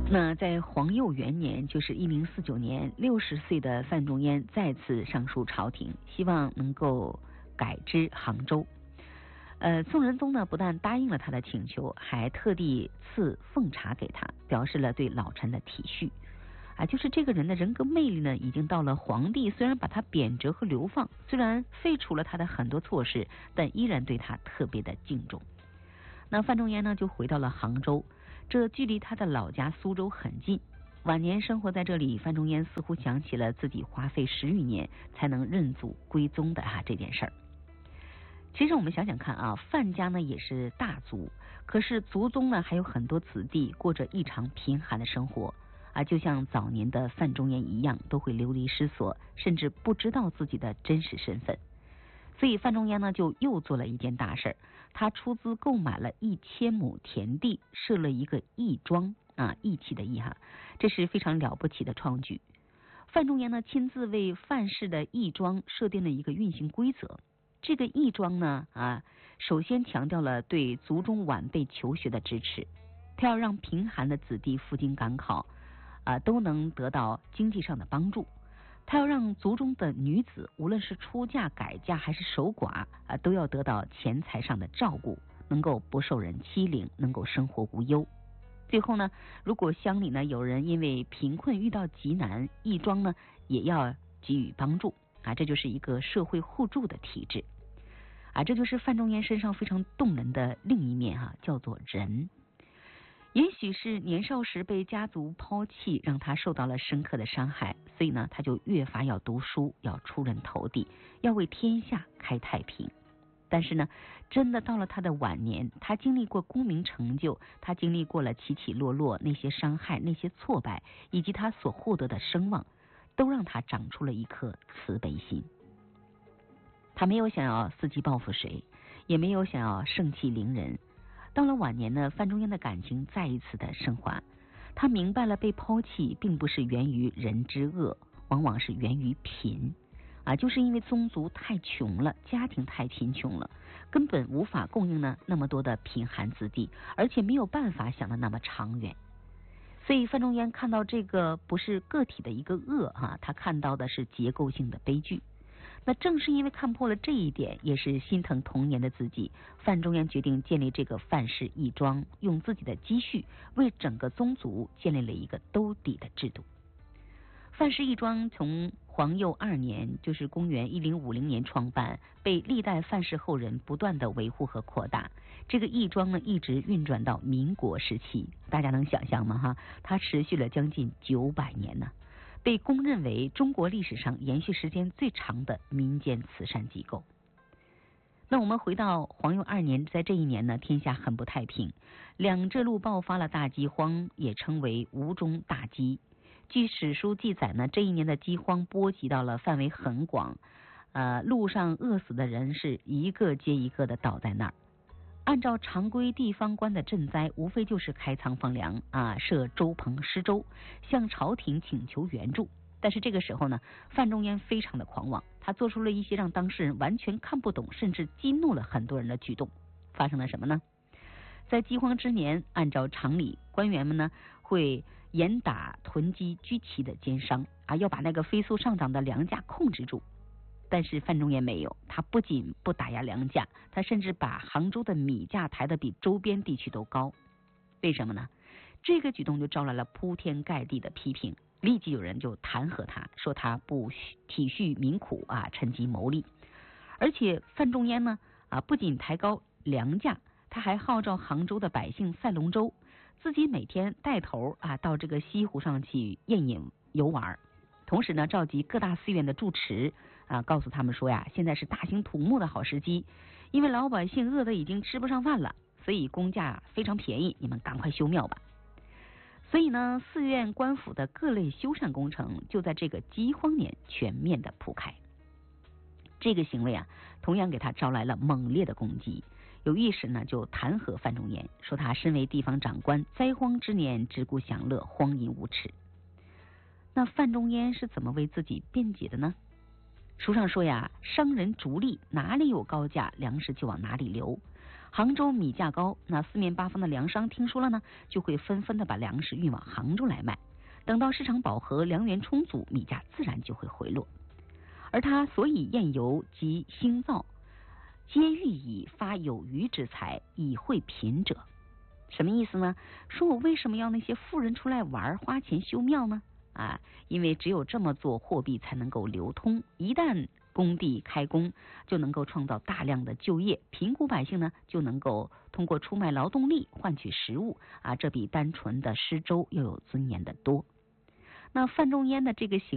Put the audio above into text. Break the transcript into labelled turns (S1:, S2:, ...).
S1: 那在皇佑元年，就是1049年，60岁的范仲淹再次上书朝廷，希望能够改知杭州。宋仁宗呢，不但答应了他的请求，还特地赐奉茶给他，表示了对老臣的体恤。就是这个人的人格魅力呢，已经到了皇帝虽然把他贬谪和流放，虽然废除了他的很多措施，但依然对他特别的敬重。那范仲淹呢，就回到了杭州，这距离他的老家苏州很近。晚年生活在这里，范仲淹似乎想起了自己花费10余年才能认祖归宗的这件事儿。其实我们想想看范家呢也是大族，可是族中呢还有很多子弟过着异常贫寒的生活就像早年的范仲淹一样，都会流离失所，甚至不知道自己的真实身份。所以范仲淹呢就又做了一件大事，他出资购买了1000亩田地，设了一个义庄义气的义这是非常了不起的创举。范仲淹呢亲自为范氏的义庄设定了一个运行规则。这个义庄呢首先强调了对族中晚辈求学的支持，他要让贫寒的子弟赴京赶考都能得到经济上的帮助。他要让族中的女子，无论是出嫁、改嫁还是守寡都要得到钱财上的照顾，能够不受人欺凌，能够生活无忧。最后呢，如果乡里呢有人因为贫困遇到急难，义庄呢也要给予帮助这就是一个社会互助的体制这就是范仲淹身上非常动人的另一面叫做仁。也许是年少时被家族抛弃，让他受到了深刻的伤害，所以呢，他就越发要读书，要出人头地，要为天下开太平。但是呢，真的到了他的晚年，他经历过功名成就，他经历过了起起落落，那些伤害，那些挫败，以及他所获得的声望，都让他长出了一颗慈悲心。他没有想要伺机报复谁，也没有想要盛气凌人。到了晚年呢，范仲淹的感情再一次的升华，他明白了被抛弃并不是源于人之恶，往往是源于贫就是因为宗族太穷了，家庭太贫穷了，根本无法供应呢那么多的贫寒子弟，而且没有办法想得那么长远。所以范仲淹看到这个不是个体的一个恶他看到的是结构性的悲剧。那正是因为看破了这一点，也是心疼童年的自己，范仲淹决定建立这个范氏义庄，用自己的积蓄为整个宗族建立了一个兜底的制度。范氏义庄从皇佑2年，就是公元1050年创办，被历代范氏后人不断的维护和扩大。这个义庄呢，一直运转到民国时期，大家能想象吗？它持续了将近900年呢。被公认为中国历史上延续时间最长的民间慈善机构。那我们回到皇佑2年，在这一年呢，天下很不太平，两浙路爆发了大饥荒，也称为吴中大饥。据史书记载呢，这一年的饥荒波及到了范围很广，路上饿死的人是一个接一个的倒在那儿。按照常规地方官的赈灾，无非就是开仓放粮设粥棚施粥，向朝廷请求援助。但是这个时候呢，范仲淹非常的狂妄，他做出了一些让当事人完全看不懂，甚至激怒了很多人的举动。发生了什么呢？在饥荒之年，按照常理，官员们呢会严打囤积居奇的奸商要把那个飞速上涨的粮价控制住。但是范仲淹没有，他不仅不打压粮价，他甚至把杭州的米价抬得比周边地区都高。为什么呢？这个举动就招来了铺天盖地的批评，立即有人就弹劾他，说他不体恤民苦趁机牟利。而且范仲淹呢不仅抬高粮价，他还号召杭州的百姓赛龙舟，自己每天带头到这个西湖上去宴饮游玩。同时呢，召集各大寺院的住持告诉他们说现在是大兴土木的好时机，因为老百姓饿得已经吃不上饭了，所以工价非常便宜，你们赶快修庙吧。所以呢，寺院官府的各类修缮工程就在这个饥荒年全面的铺开。这个行为同样给他招来了猛烈的攻击。有一时呢，就弹劾范仲淹，说他身为地方长官，灾荒之年只顾享乐，荒淫无耻。那范仲淹是怎么为自己辩解的呢？书上说商人逐利，哪里有高价，粮食就往哪里流。 杭州米价高，那四面八方的粮商听说了呢，就会纷纷的把粮食运往杭州来卖。等到市场饱和，粮源充足，米价自然就会回落。而他所以宴游及兴造，皆欲以发有余之财，以惠贫者。什么意思呢？说我为什么要那些富人出来玩，花钱修庙呢？因为只有这么做，货币才能够流通。一旦工地开工，就能够创造大量的就业，贫苦百姓呢就能够通过出卖劳动力换取食物这比单纯的施粥要有尊严的多。那范仲淹的这个